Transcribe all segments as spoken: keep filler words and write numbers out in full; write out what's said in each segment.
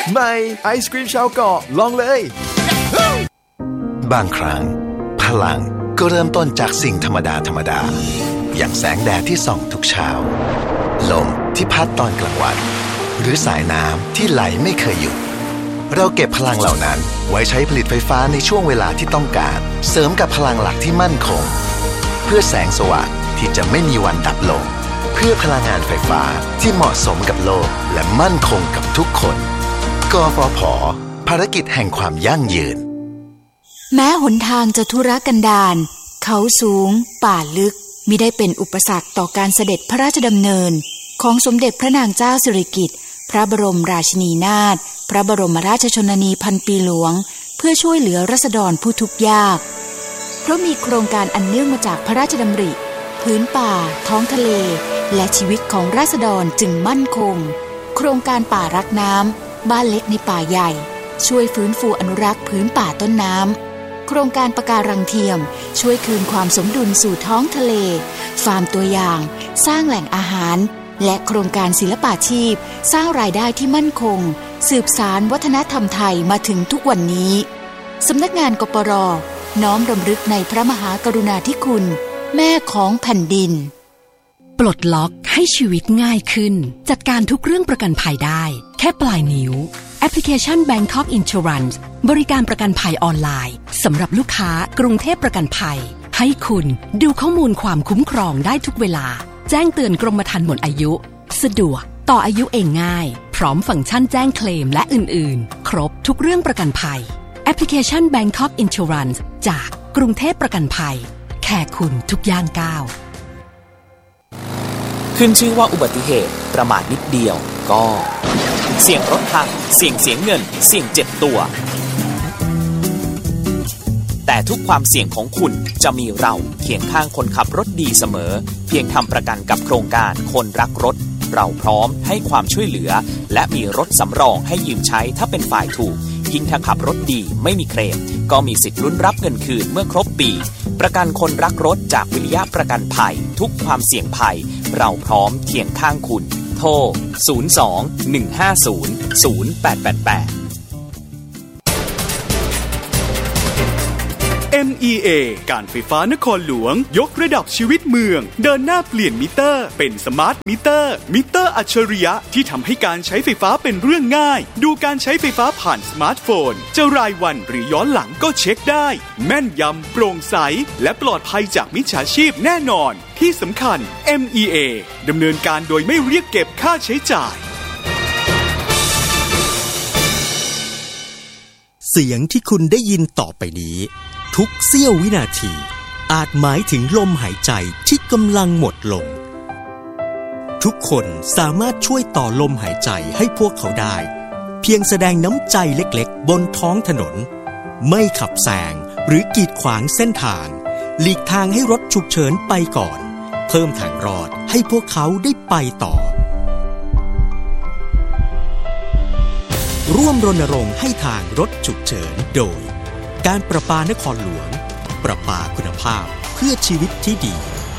ใหม่ไอศกรีมชาวเกาะลองเลยบางครั้งพลังก็เริ่มต้นจากสิ่งธรรมดาธรรมดาอย่างแสงแดดที่ส่องทุกเช้าลมที่พัดตอนกลางวันหรือสายน้ำที่ไหลไม่เคยหยุดเราเก็บพลังเหล่านั้นไว้ใช้ผลิตไฟฟ้าในช่วงเวลาที่ต้องการเสริมกับพลังหลักที่มั่นคงเพื่อแสงสว่างที่จะไม่มีวันดับลงเพื่อพลังงานไฟฟ้าที่เหมาะสมกับโลกและมั่นคงกับทุกคนกฟผ.ภารกิจแห่งความยั่งยืนแม้หนทางจะทุรกันดารเขาสูงป่าลึกมิได้เป็นอุปสรรคต่อการเสด็จพระราชดำเนินของสมเด็จพระนางเจ้าสิริกิติ์พระบรมราชินีนาถพระบรมราชชนนีพันปีหลวงเพื่อช่วยเหลือราษฎรผู้ทุกข์ยากเพราะมีโครงการอันเนื่องมาจากพระราชดำริพื้นป่าท้องทะเลและชีวิตของราษฎรจึงมั่นคงโครงการป่ารักน้ำบ้านเล็กในป่าใหญ่ช่วยฟื้นฟูอนุรักษ์พื้นป่าต้นน้ำโครงการปะการังเทียมช่วยคืนความสมดุลสู่ท้องทะเลฟาร์มตัวอย่างสร้างแหล่งอาหารและโครงการศิลปาชีพสร้างรายได้ที่มั่นคงสืบสานวัฒนธรรมไทยมาถึงทุกวันนี้สำนักงานกปร.น้อมรำลึกในพระมหากรุณาธิคุณแม่ของแผ่นดินปลดล็อกให้ชีวิตง่ายขึ้นจัดการทุกเรื่องประกันภัยได้แค่ปลายนิ้วแอปพลิเคชัน Bangkok Insurance บริการประกันภัยออนไลน์สำหรับลูกค้ากรุงเทพประกันภัยให้คุณดูข้อมูลความคุ้มครองได้ทุกเวลาแจ้งเตือนกรมธรรม์หมดอายุสะดวกต่ออายุเองง่ายพร้อมฟังก์ชันแจ้งเคลมและอื่นๆครบทุกเรื่องประกันภัยแอปพลิเคชัน Bangkok Insurance จากกรุงเทพประกันภัยแค่คุณทุกย่างก้าวขึ้นชื่อว่าอุบัติเหตุประมาทนิดเดียวก็เสี่ยงรถพังเสี่ยงเสียเงินเสี่ยงเจ็บตัวแต่ทุกความเสี่ยงของคุณจะมีเราเคียงข้างคนขับรถดีเสมอเพียงทำประกันกับโครงการคนรักรถเราพร้อมให้ความช่วยเหลือและมีรถสำรองให้ยืมใช้ถ้าเป็นฝ่ายถูกยิ่งถ้าขับรถดีไม่มีเคลมก็มีสิทธิ์ลุ้นรับเงินคืนเมื่อครบปีประกันคนรักรถจากวิริยะประกันภัยทุกความเสี่ยงภัยเราพร้อมเคียงข้างคุณโทรศูนย์ สอง หนึ่ง ห้า ศูนย์ ศูนย์ แปด แปด แปดเอ็ม อี เอ การไฟฟ้านครหลวงยกระดับชีวิตเมืองเดินหน้าเปลี่ยนมิเตอร์เป็นสมาร์ทมิเตอร์มิเตอร์อัจฉริยะที่ทำให้การใช้ไฟฟ้าเป็นเรื่องง่ายดูการใช้ไฟฟ้าผ่านสมาร์ทโฟนจะรายวันหรือย้อนหลังก็เช็คได้แม่นยำโปร่งใสและปลอดภัยจากมิจฉาชีพแน่นอนที่สำคัญ เอ็ม อี เอ ดำเนินการโดยไม่เรียกเก็บค่าใช้จ่ายเสียงที่คุณได้ยินต่อไปนี้ทุกเสี้ยววินาทีอาจหมายถึงลมหายใจที่กำลังหมดลงทุกคนสามารถช่วยต่อลมหายใจให้พวกเขาได้เพียงแสดงน้ำใจเล็กๆบนท้องถนนไม่ขับแซงหรือกีดขวางเส้นทางหลีกทางให้รถฉุกเฉินไปก่อนเพิ่มทางรอดให้พวกเขาได้ไปต่อร่วมรณรงค์ให้ทางรถฉุกเฉินโดยการประปานครหลวงประปาคุณภาพเพื่อชีวิตที่ดี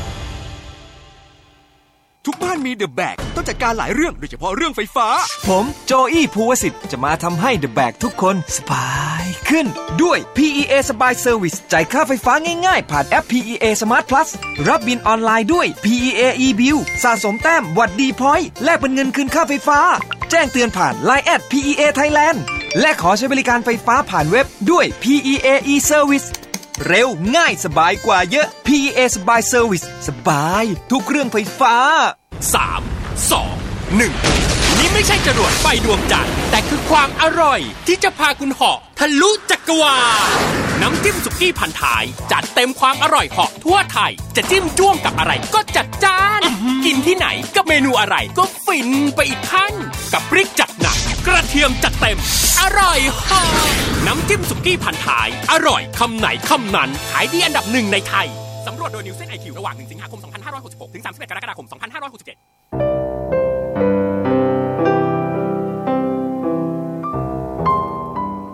ทุกบ้านมีเดอะแบกต้องจัดการหลายเรื่องโดยเฉพาะเรื่องไฟฟ้าผมโจอี้ภูวสิทธิ์จะมาทำให้เดอะแบกทุกคนสบายขึ้นด้วย พี อี เอ สบายเซอร์วิสจ่ายค่าไฟฟ้าง่ายๆผ่านแอป พี อี เอ Smart Plus รับบิลออนไลน์ด้วย พี อี เอ e-bill สะสมแต้มวัดดีพอยต์แลกเป็นเงินคืนค่าไฟฟ้าแจ้งเตือนผ่าน ไลน์ แอท พี อี เอ Thailand และขอใช้บริการไฟฟ้าผ่านเว็บด้วย พี อี เอ e-service เร็วง่ายสบายกว่าเยอะ พี อี เอ สบายเซอร์วิสสบายทุกเรื่องไฟฟ้าสาม สอง หนึ่งนี่ไม่ใช่จรวดไฟดวงจันทร์แต่คือความอร่อยที่จะพาคุณเหาะทะลุจักรวาลน้ำจิ้มสุกี้พันท้ายจัดเต็มความอร่อยเหาะทั่วไทยจะจิ้มจ้วงกับอะไรก็จัดจ้านกินที่ไหนกับเมนูอะไรก็ฟินไปอีกขั้นกับพริกจัดหนักกระเทียมจัดเต็มอร่อยเหาะน้ำจิ้มสุกี้พันท้ายอร่อยคำไหนคำนั้นขายดีอันดับหนึ่งในไทยสำรวจโดย Nielsen ไอ คิว ระหว่างหนึ่งสิงหาคมสองพันห้าร้อยหกสิบหกถึงสามสิบเอ็ดกรกฎาคมสองพันห้าร้อยหกสิบเจ็ดอันนี้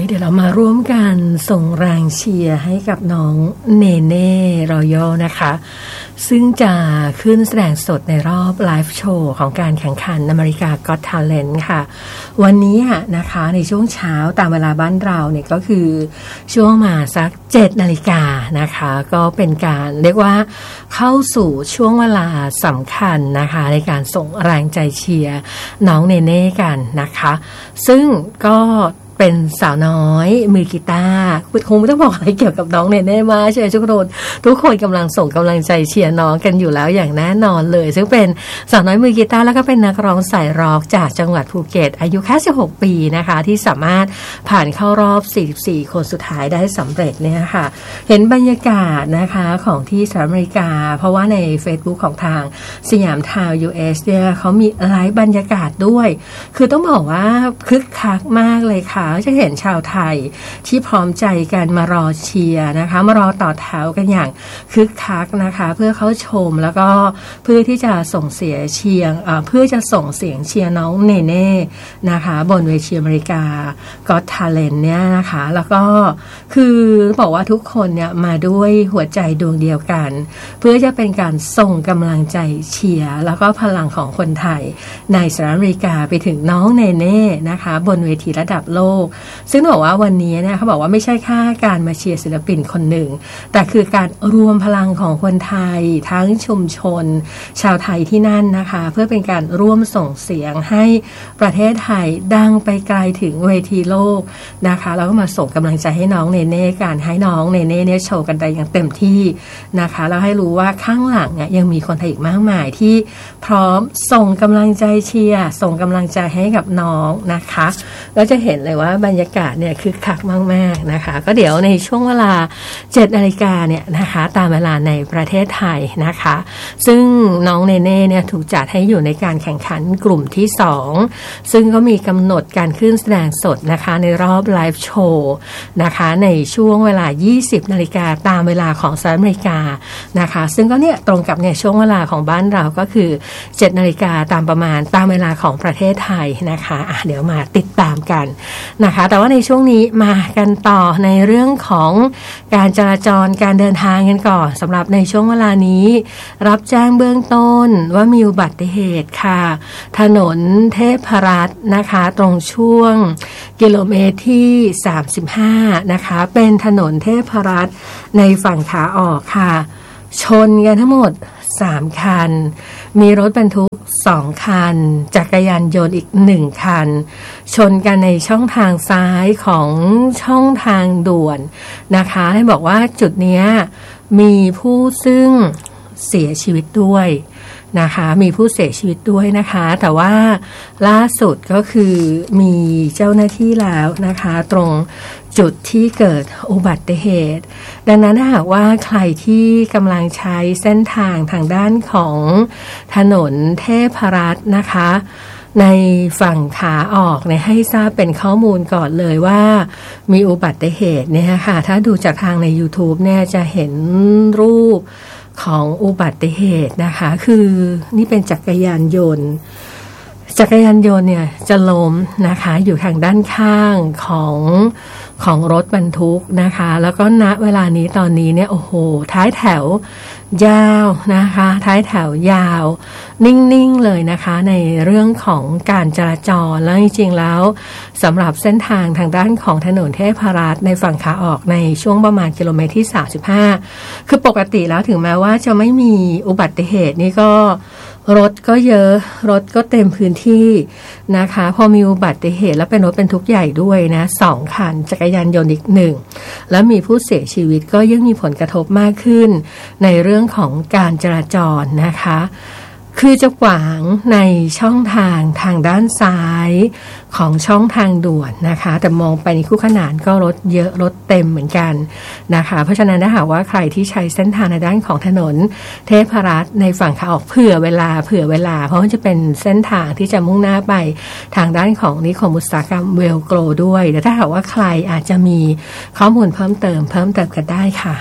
เดี๋ยวเรามาร่วมกันส่งแรงเชียร์ให้กับน้องเนเน่รอยัลนะคะซึ่งจะขึ้นแสดงสดในรอบไลฟ์โชว์ของการแข่งขันอเมริกา Got Talent ค่ะวันนี้นะคะในช่วงเช้าตามเวลาบ้านเราเนี่ยก็คือช่วงมาสักเจ็ดนาฬิกานะคะก็เป็นการเรียกว่าเข้าสู่ช่วงเวลาสำคัญนะคะในการส่งแรงใจเชียร์น้องเนเน่กันนะคะซึ่งก็เป็นสาวน้อยมือกีตาร์คงไม่ต้องบอกอะไรเกี่ยวกับน้องเนเน่มาใช่ไหมทุกคนทุกคนกำลังส่งกำลังใจเชียร์น้องกันอยู่แล้วอย่างแน่นอนเลยซึ่งเป็นสาวน้อยมือกีตาร์แล้วก็เป็นนักร้องสายร็อกจากจังหวัดภูเก็ตอายุแค่สิบหกปีนะคะที่สามารถผ่านเข้ารอบสี่สิบสี่คนสุดท้ายได้สำเร็จเนี่ยค่ะเห็นบรรยากาศนะคะของที่สหรัฐอเมริกาเพราะว่าใน Facebook ของทางสยามทาวน์ ยู เอส เนี่ยเขามีไลฟ์บรรยากาศด้วยคือต้องบอกว่าคึกคักมากเลยค่ะจะเห็นชาวไทยที่พร้อมใจกันมารอเชียร์นะคะมารอต่อแถวกันอย่างคึกคักนะคะเพื่อเข้าชมแล้วก็เพื่อที่จะส่งเสียเชียร์เพื่อจะส่งเสียงเชียร์น้องเนเน่นะคะบนเวทีอเมริกา Got Talent เนี่ยนะคะแล้วก็คือบอกว่าทุกคนเนี่ยมาด้วยหัวใจดวงเดียวกันเพื่อจะเป็นการส่งกำลังใจเชียร์แล้วก็พลังของคนไทยในสหรัฐอเมริกาไปถึงน้องเนเน่นะคะบนเวทีระดับโลกซึ่งบอกว่าวันนี้เนี่ยเขาบอกว่าไม่ใช่แค่การมาเชียร์ศิลปินคนหนึ่งแต่คือการรวมพลังของคนไทยทั้งชุมชนชาวไทยที่นั่นนะคะเพื่อเป็นการร่วมส่งเสียงให้ประเทศไทยดังไปไกลถึงเวทีโลกนะคะแล้วก็มาส่งกำลังใจให้น้องเนเน่การให้น้องเนเน่เนี่ยโชว์กันได้อย่างเต็มที่นะคะแล้วให้รู้ว่าข้างหลังเนี่ยยังมีคนไทยอีกมากมายที่พร้อมส่งกำลังใจเชียร์ส่งกำลังใจให้กับน้องนะคะแล้วจะเห็นเลยว่าบรรยากาศเนี่ยคึกคักมากๆนะคะก็เดี๋ยวในช่วงเวลาเจ็ดนาฬิกาเนี่ยนะคะตามเวลาในประเทศไทยนะคะซึ่งน้องเนเน่เนี่ยถูกจัดให้อยู่ในการแข่งขันกลุ่มที่สองซึ่งก็มีกำหนดการขึ้นแสดงสดนะคะในรอบไลฟ์โชว์นะคะในช่วงเวลายี่สิบนาฬิกาตามเวลาของสหรัฐอเมริกานะคะซึ่งก็เนี่ยตรงกับเนี่ยช่วงเวลาของบ้านเราก็คือเจ็ดนาฬิกาตามประมาณตามเวลาของประเทศไทยนะคะอ่ะเดี๋ยวมาติดตามกันนะคะแต่ว่าในช่วงนี้มากันต่อในเรื่องของการจราจรการเดินทางกันก่อนสำหรับในช่วงเวลานี้รับแจ้งเบื้องต้นว่ามีอุบัติเหตุค่ะถนนเทพรัตน์นะคะตรงช่วงกิโลเมตรที่สามสิบห้านะคะเป็นถนนเทพรัตน์ในฝั่งขาออกค่ะชนกันทั้งหมดสามคันมีรถบรรทุกสองคันจักรยานยนต์อีกหนึ่งคันชนกันในช่องทางซ้ายของช่องทางด่วนนะคะให้บอกว่าจุดนี้มีผู้ซึ่งเสียชีวิตด้วยนะคะมีผู้เสียชีวิตด้วยนะคะแต่ว่าล่าสุดก็คือมีเจ้าหน้าที่แล้วนะคะตรงจุดที่เกิดอุบัติเหตุดังนั้นถ้าหากว่าใครที่กำลังใช้เส้นทางทางด้านของถนนเทพรัตน์นะคะในฝั่งขาออกเนี่ยให้ทราบเป็นข้อมูลก่อนเลยว่ามีอุบัติเหตุเนี่ยค่ะถ้าดูจากทางใน YouTube เนี่ยจะเห็นรูปของอุบัติเหตุนะคะคือนี่เป็นจักรยานยนต์จักรยานยนต์เนี่ยจะล้มนะคะอยู่ทางด้านข้างของของรถบรรทุกนะคะแล้วก็ณเวลานี้ตอนนี้เนี่ยโอ้โหท้ายแถวยาวนะคะท้ายแถวยาวนิ่งๆเลยนะคะในเรื่องของการจราจรแล้วจริงๆแล้วสำหรับเส้นทางทางด้านของถนนเทพรัตน์ในฝั่งขาออกในช่วงประมาณกิโลเมตรที่สามสิบห้าคือปกติแล้วถึงแม้ว่าจะไม่มีอุบัติเหตุนี่ก็รถก็เยอะรถก็เต็มพื้นที่นะคะพอมีอุบัติเหตุแล้วเป็นรถเป็นทุกใหญ่ด้วยนะสองคันจักรยานยนต์อีกหนึ่งแล้วมีผู้เสียชีวิตก็ยิ่งมีผลกระทบมากขึ้นในเรื่องของการจราจรนะคะคือจะขวางในช่องทางทางด้านซ้ายของช่องทางด่วนนะคะแต่มองไปในคู่ขนานก็รถเยอะรถเต็มเหมือนกันนะคะเพราะฉะนั้นถ้าหากว่าใครที่ใช้เส้นทางในด้านของถนนเทพรัตน์ในฝั่งขาออกเผื่อเวลาเผื่อเวลาเพราะว่าจะเป็นเส้นทางที่จะมุ่งหน้าไปทางด้านของนิคมอุตสาหกรรมเวลโกลด้วยแต่ถ้าหากว่าใครอาจจะมีข้อมูลเพิ่มเติมเพิ่มเติมกันได้ค่ะ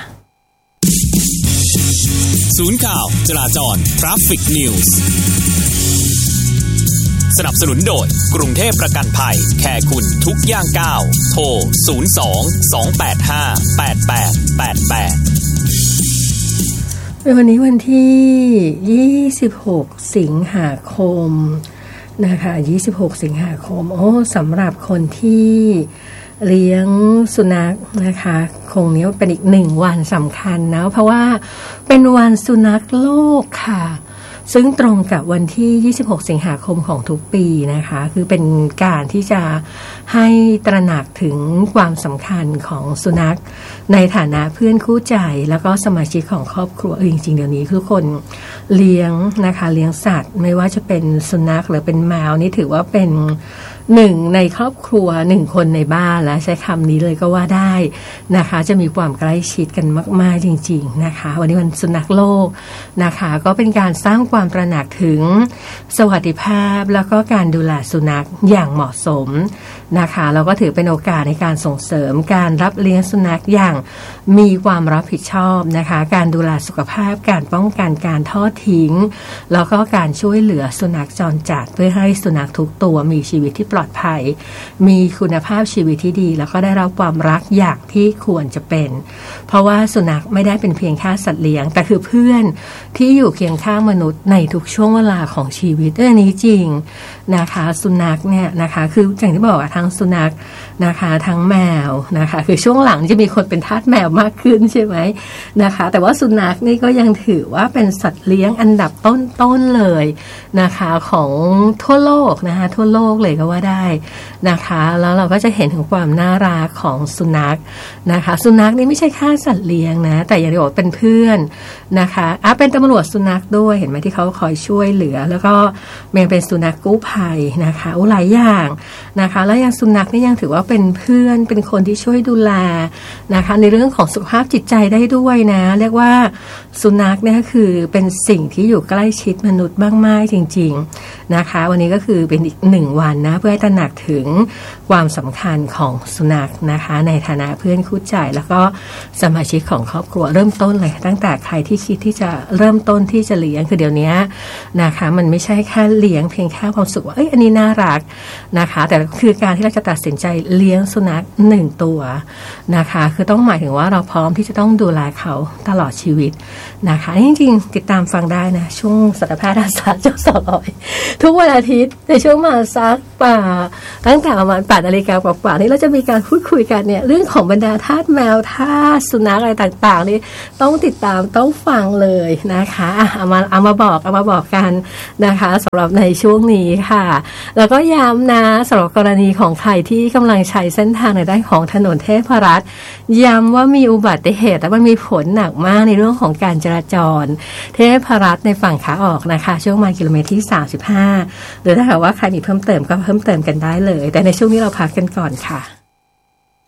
ศูนย์ข่าวจราจร Traffic News สนับสนุนโดยกรุงเทพประกันภัยแคร์คุณทุกย่างก้าวโทรศูนย์ สอง สอง แปด ห้า แปด แปด แปด แปดวันนี้วันที่ยี่สิบหกสิงหาคมนะคะยี่สิบหกสิงหาคมโอ้สำหรับคนที่เลี้ยงสุนัขนะคะคงนี้เป็นอีกหนึ่งวันสำคัญนะเพราะว่าเป็นวันสุนัขโลกค่ะซึ่งตรงกับวันที่ยี่สิบหกสิงหาคมของทุกปีนะคะคือเป็นการที่จะให้ตระหนักถึงความสำคัญของสุนัขในฐานะเพื่อนคู่ใจแล้วก็สมาชิกของครอบครัวจริงๆเดี๋ยวนี้ทุกคนเลี้ยงนะคะเลี้ยงสัตว์ไม่ว่าจะเป็นสุนัขหรือเป็นแมวนี่ถือว่าเป็นหนึ่งในครอบครัวหนึ่งคนในบ้านและใช้คำนี้เลยก็ว่าได้นะคะจะมีความใกล้ชิดกันมากๆจริงๆนะคะวันนี้วันสุนัขโลกนะคะก็เป็นการสร้างความตระหนักถึงสวัสดิภาพแล้วก็การดูแลสุนัขอย่างเหมาะสมนะคะแล้วก็ถือเป็นโอกาสในการส่งเสริมการรับเลี้ยงสุนัขอย่างมีความรับผิดชอบนะคะการดูแลสุขภาพการป้องกันการทอดทิ้งแล้วก็การช่วยเหลือสุนัขจรจัดเพื่อให้สุนัขทุกตัวมีชีวิตที่ปลอดภัยมีคุณภาพชีวิตที่ดีแล้วก็ได้รับความรักอย่างที่ควรจะเป็นเพราะว่าสุนัขไม่ได้เป็นเพียงแค่สัตว์เลี้ยงแต่คือเพื่อนที่อยู่เคียงข้างมนุษย์ในทุกช่วงเวลาของชีวิตอันนี้จริงนะคะสุนัขเนี่ยนะคะคืออย่างที่บอกทั้งสุนัขนะคะทั้งแมวนะคะคือช่วงหลังจะมีคนเป็นทาสแมวมากขึ้นใช่ไหมนะคะแต่ว่าสุนัขนี่ก็ยังถือว่าเป็นสัตว์เลี้ยงอันดับต้นๆเลยนะคะของทั่วโลกนะคะทั่วโลกเลยก็ว่าได้นะคะแล้วเราก็จะเห็นถึงความน่ารักของสุนัขนะคะสุนัขนี่ไม่ใช่แค่สัตว์เลี้ยงนะแต่อย่างที่บอกเป็นเพื่อนนะคะอ่ะเป็นตำรวจสุนัขด้วยเห็นไหมที่เขาคอยช่วยเหลือแล้วก็ยังเป็นสุนัขกู้ภัยนะคะอุหลายอย่างนะคะแล้วยังสุนัขนี่ยังถือว่าเป็นเพื่อนเป็นคนที่ช่วยดูแลนะคะในเรื่องของสุขภาพจิตใจได้ด้วยนะเรียกว่าสุนัขเนี่ยคือเป็นสิ่งที่อยู่ใกล้ชิดมนุษย์มากๆจริงๆนะคะวันนี้ก็คือเป็นอีกหนึ่งวันนะเพื่อให้ตระหนักถึงความสำคัญของสุนัขนะคะในฐานะเพื่อนคู่ใจแล้วก็สมาชิกของครอบครัวเริ่มต้นเลยตั้งแต่ใครที่คิดที่จะเริ่มต้นที่จะเลี้ยงคือเดี๋ยวนี้นะคะมันไม่ใช่แค่เลี้ยงเพียงแค่ความสุขว่าเอ้ยอันนี้น่ารักนะคะแต่คือการที่เราจะตัดสินใจเลี้ยงสุนัขหนึ่งตัวนะคะคือต้องหมายถึงว่าเราพร้อมที่จะต้องดูแลเขาตลอดชีวิตนะคะจริงๆติดตามฟังได้นะช่วงสัตวแพทย์อาสาเจ้าสาวร้อยทุกวันอาทิตย์ในช่วงมาซักป่าตั้งแต่ประมาณแปดนาฬิกากว่าๆนี้เราจะมีการพูดคุยกันเนี่ยเรื่องของบรรดาทาสแมวทาสสุนัขอะไรต่างๆนี่ต้องติดตามต้องฟังเลยนะคะเอามาเอามาบอกเอามาบอกกันนะคะสำหรับในช่วงนี้ค่ะแล้วก็ย้ำนะสำหรับกรณีของใครที่กำลังใช้เส้นทางในด้านของถนนเทพรัตน์ย้ำว่ามีอุบัติเหตุและมันมีผลหนักมากในเรื่องของการจราจรเทพรัตน์ในฝั่งขาออกนะคะช่วงมากิโลเมตรที่สามสิบห้าหรือถ้าหากว่าใครมีเพิ่มเติมก็เพิ่มเติมกันได้เลยแต่ในช่วงนี้เราพักกันก่อนค่ะ